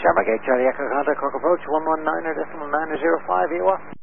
Shamrock 8 Charlie Echo contact Cork approach 119.905, here you are.